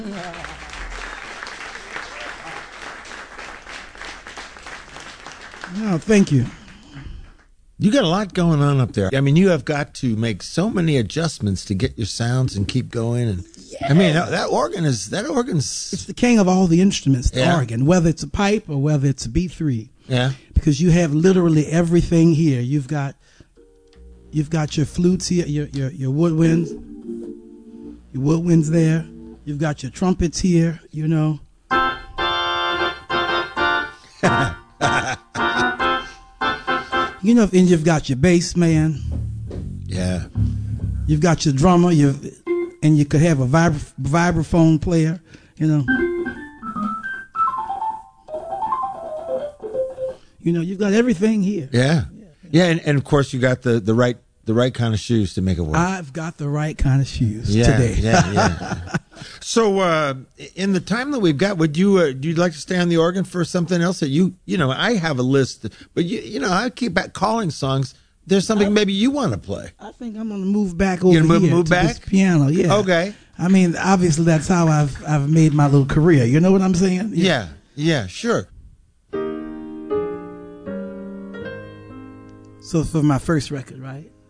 No, thank you. You got a lot going on up there. I mean, you have got to make so many adjustments to get your sounds and keep going. And I mean, that organ's. It's the king of all the instruments, the organ, whether it's a pipe or whether it's a B3. Yeah. Because you have literally everything here. You've got your flutes here, your woodwinds, there. You've got your trumpets here, you know. You know, and you've got your bass man. Yeah. You've got your drummer. And you could have a vibraphone player. You know. You know, you've got everything here. Yeah. Yeah, and of course you got the right kind of shoes to make it work. I've got the right kind of shoes today. Yeah. So, in the time that we've got, would you like to stay on the organ for something else that you know? I have a list, but you know, I keep back calling songs. There's something maybe you want to play. I think I'm going to move back over here move to back? this piano. Yeah. Okay. I mean, obviously that's how I've made my little career. You know what I'm saying? Yeah, sure. So for my first record, right?